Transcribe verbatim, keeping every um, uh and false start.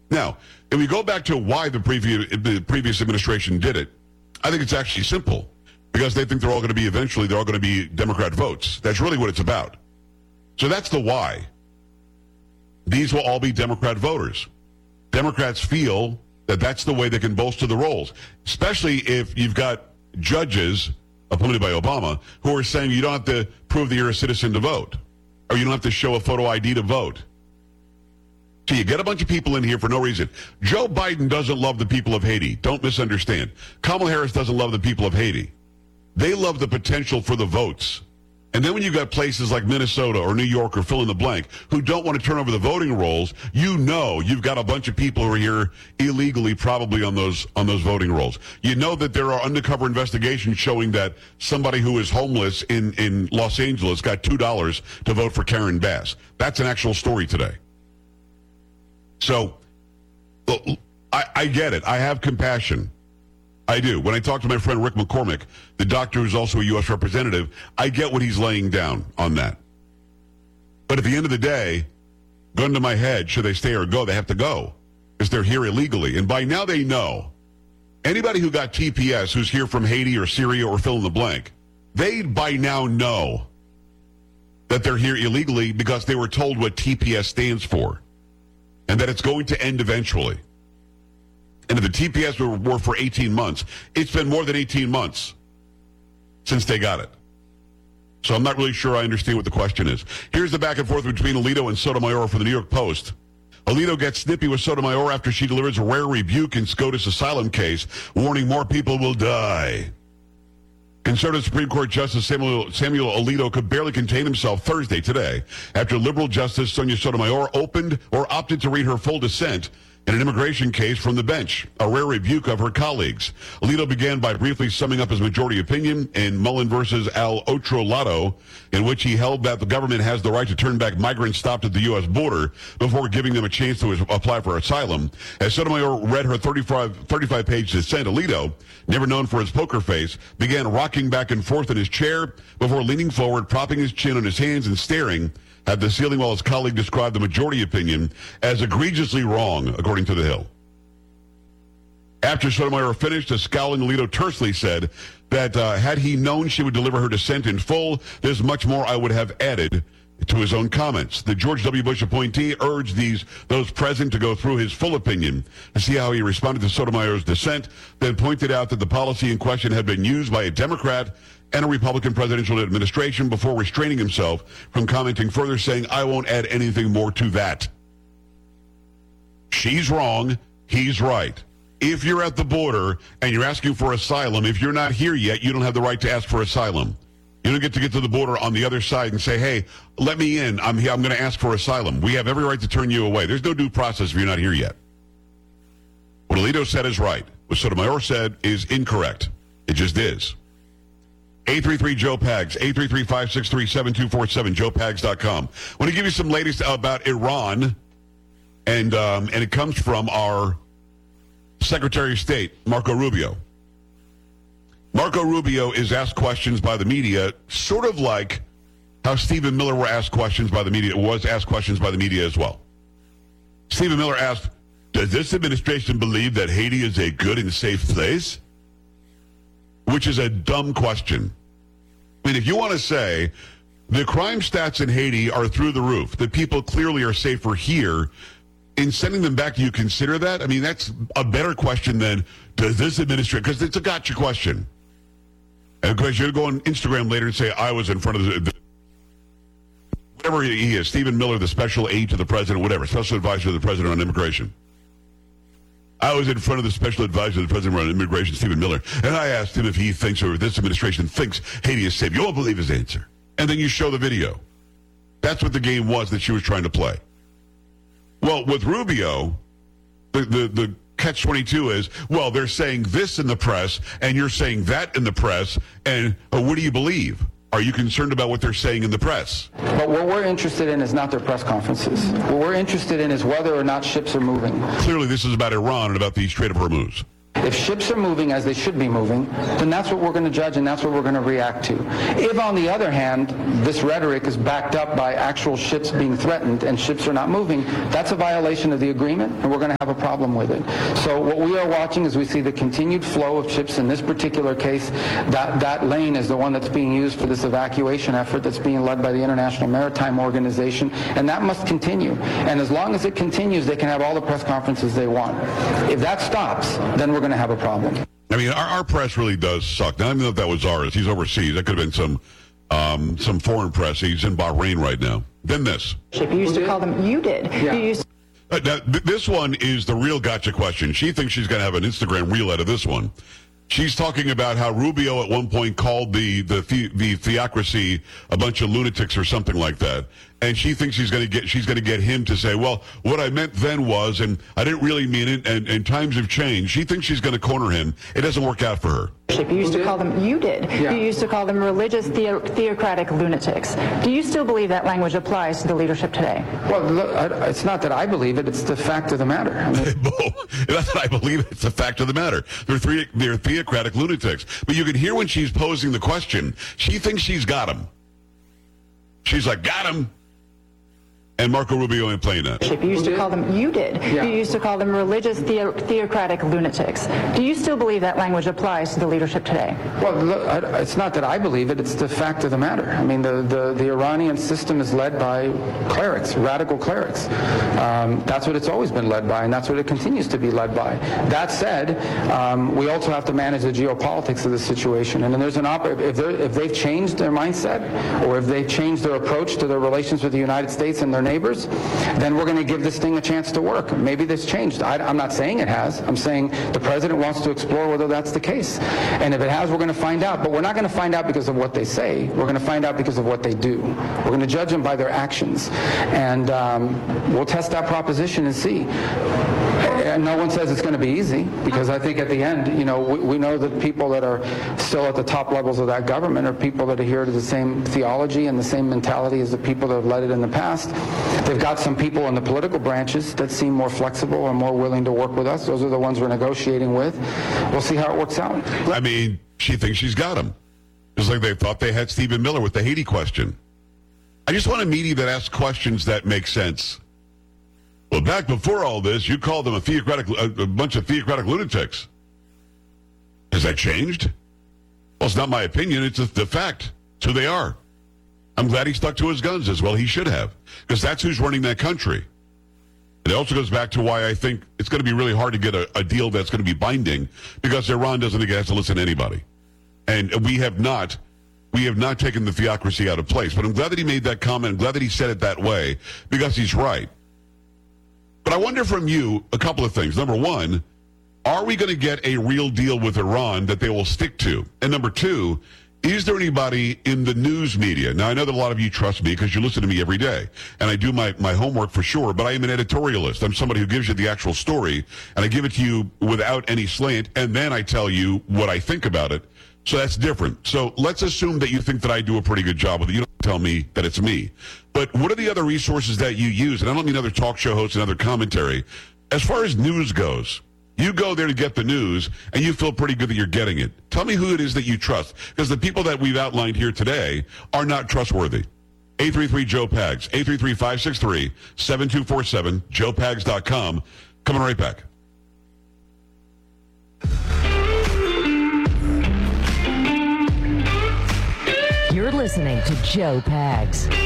Now, if we go back to why the previous, the previous administration did it, I think it's actually simple. Because they think they're all going to be, eventually, they're all going to be Democrat votes. That's really what it's about. So that's the why. These will all be Democrat voters. Democrats feel that that's the way they can bolster the rolls, especially if you've got judges appointed by Obama who are saying you don't have to prove that you're a citizen to vote, or you don't have to show a photo I D to vote. So you get a bunch of people in here for no reason. Joe Biden doesn't love the people of Haiti. Don't misunderstand. Kamala Harris doesn't love the people of Haiti. They love the potential for the votes. And then when you've got places like Minnesota or New York or fill in the blank who don't want to turn over the voting rolls, you know you've got a bunch of people who are here illegally probably on those on those voting rolls. You know that there are undercover investigations showing that somebody who is homeless in, in Los Angeles got two dollars to vote for Karen Bass. That's an actual story today. So I, I get it. I have compassion. I do. When I talk to my friend Rick McCormick, the doctor who's also a U S representative, I get what he's laying down on that. But at the end of the day, gun to my head, should they stay or go, they have to go because they're here illegally. And by now they know. Anybody who got T P S who's here from Haiti or Syria or fill in the blank, they by now know that they're here illegally because they were told what T P S stands for and that it's going to end eventually. And if the T P S were, were for eighteen months, it's been more than eighteen months since they got it. So I'm not really sure I understand what the question is. Here's the back and forth between Alito and Sotomayor from the New York Post. Alito gets snippy with Sotomayor after she delivers a rare rebuke in SCOTUS asylum case, warning more people will die. Conservative Supreme Court Justice Samuel, Samuel Alito could barely contain himself Thursday, today, after liberal Justice Sonia Sotomayor opened or opted to read her full dissent in an immigration case from the bench, a rare rebuke of her colleagues. Alito began by briefly summing up his majority opinion in Mullen versus Al Otro Lotto, in which he held that the government has the right to turn back migrants stopped at the U S border before giving them a chance to apply for asylum. As Sotomayor read her thirty-five, thirty-five-page dissent, Alito, never known for his poker face, began rocking back and forth in his chair before leaning forward, propping his chin on his hands and staring at the ceiling while his colleague described the majority opinion as egregiously wrong, according to The Hill. After Sotomayor finished, a scowling Alito tersely said that uh, had he known she would deliver her dissent in full, there's much more I would have added to his own comments. The George W. Bush appointee urged these those present to go through his full opinion to see how he responded to Sotomayor's dissent, then pointed out that the policy in question had been used by a Democrat and a Republican presidential administration before restraining himself from commenting further, saying, I won't add anything more to that. She's wrong. He's right. If you're at the border and you're asking for asylum, if you're not here yet, you don't have the right to ask for asylum. You don't get to get to the border on the other side and say, hey, let me in. I'm here. I'm going to ask for asylum. We have every right to turn you away. There's no due process if you're not here yet. What Alito said is right. What Sotomayor said is incorrect. It just is. eight three three Joe Pags, eight three three, five six three, seven two four seven, joe pags dot com. I want to give you some latest about Iran, and um, and it comes from our Secretary of State, Marco Rubio. Marco Rubio is asked questions by the media, sort of like how Stephen Miller were asked questions by the media, was asked questions by the media as well. Stephen Miller asked, does this administration believe that Haiti is a good and safe place? Which is a dumb question. I mean, if you want to say the crime stats in Haiti are through the roof, that people clearly are safer here, in sending them back, do you consider that? I mean, that's a better question than, does this administration, because it's a gotcha question. And because you're going to go on Instagram later and say, I was in front of the, the whatever he is, Stephen Miller, the special aide to the president, whatever, special advisor to the president on immigration. I was in front of the special advisor to the president on immigration, Stephen Miller, and I asked him if he thinks, or if this administration thinks Haiti is safe. You won't believe his answer. And then you show the video. That's what the game was that she was trying to play. Well, with Rubio, the, the, the catch twenty-two is, well, they're saying this in the press, and you're saying that in the press, and oh, what do you believe? Are you concerned about what they're saying in the press? But what we're interested in is not their press conferences. What we're interested in is whether or not ships are moving. Clearly, this is about Iran and about the Strait of Hormuz. If ships are moving as they should be moving, then that's what we're going to judge and that's what we're going to react to. If, on the other hand, this rhetoric is backed up by actual ships being threatened and ships are not moving, that's a violation of the agreement, and we're going to have a problem with it. So what we are watching is we see the continued flow of ships. In this particular case, that, that lane is the one that's being used for this evacuation effort that's being led by the International Maritime Organization, and that must continue. And as long as it continues, they can have all the press conferences they want. If that stops, then we're going to have a problem. I mean, our, our press really does suck. Now, I don't know if that was ours. He's overseas. That could have been some um, some foreign press. He's in Bahrain right now. Then this. You used to call them, you did. Yeah. You used Uh, now, th- this one is the real gotcha question. She thinks she's going to have an Instagram reel out of this one. She's talking about how Rubio at one point called the, the, the, the theocracy a bunch of lunatics or something like that. And she thinks she's going to get she's going to get him to say, well, what I meant then was, and I didn't really mean it, and, and times have changed. She thinks she's going to corner him. It doesn't work out for her. You used to call them, you did. Yeah. You used to call them religious theo- theocratic lunatics. Do you still believe that language applies to the leadership today? Well, look, I, it's not that I believe it, it's the fact of the matter. I mean, That's what I believe. It's the fact of the matter. They're, three, they're theocratic lunatics. But you can hear when she's posing the question, she thinks she's got him. She's like, got him. And Marco Rubio ain't playing that. You used to call them, you did. Yeah. You used to call them religious theo- theocratic lunatics. Do you still believe that language applies to the leadership today? Well, look, I, it's not that I believe it, it's the fact of the matter. I mean, the, the, the Iranian system is led by clerics, radical clerics. Um, that's what it's always been led by, and that's what it continues to be led by. That said, um, we also have to manage the geopolitics of the situation. And then there's an op- if, they're, if they've changed their mindset, or if they've changed their approach to their relations with the United States and their neighbors, then we're going to give this thing a chance to work. Maybe this changed. I, I'm not saying it has. I'm saying the president wants to explore whether that's the case. And if it has, we're going to find out. But we're not going to find out because of what they say. We're going to find out because of what they do. We're going to judge them by their actions. And um, we'll test that proposition and see. And no one says it's going to be easy, because I think at the end, you know, we, we know that people that are still at the top levels of that government are people that adhere to the same theology and the same mentality as the people that have led it in the past. They've got some people in the political branches that seem more flexible and more willing to work with us. Those are the ones we're negotiating with. We'll see how it works out. I mean, she thinks she's got him. Just like they thought they had Stephen Miller with the Haiti question. I just want a media that asks questions that make sense. Well, back before all this, you called them a theocratic, a, a bunch of theocratic lunatics. Has that changed? Well, it's not my opinion. It's a, the fact. It's who they are. I'm glad he stuck to his guns as well. He should have, because that's who's running that country. It also goes back to why I think it's going to be really hard to get a, a deal that's going to be binding, because Iran doesn't think it has to listen to anybody. And we have not, we have not taken the theocracy out of place. But I'm glad that he made that comment. I'm glad that he said it that way, because he's right. But I wonder from you a couple of things. Number one, are we going to get a real deal with Iran that they will stick to? And number two, is there anybody in the news media? Now, I know that a lot of you trust me because you listen to me every day, and I do my, my homework for sure, but I am an editorialist. I'm somebody who gives you the actual story, and I give it to you without any slant, and then I tell you what I think about it. So that's different. So let's assume that you think that I do a pretty good job with it. You don't tell me that it's me. But what are the other resources that you use? And I don't mean other talk show hosts and other commentary. As far as news goes, you go there to get the news, and you feel pretty good that you're getting it. Tell me who it is that you trust, because the people that we've outlined here today are not trustworthy. eight three three Joe Pags, eight three three, five six three, seven two four seven, joe pags dot com. Coming right back. You're listening to Joe Pags.